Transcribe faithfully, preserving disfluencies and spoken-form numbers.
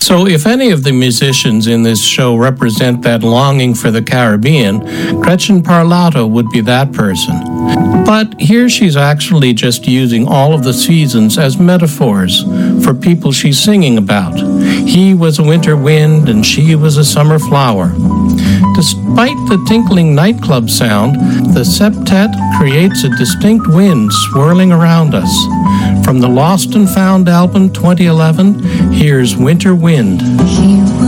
So if any of the musicians in this show represent that longing for the Caribbean, Gretchen Parlato would be that person. But here she's actually just using all of the seasons as metaphors for people she's singing about. He was a winter wind and she was a summer flower. Despite the tinkling nightclub sound, the septet creates a distinct wind swirling around us. From the Lost and Found album twenty eleven, here's Winter Wind. He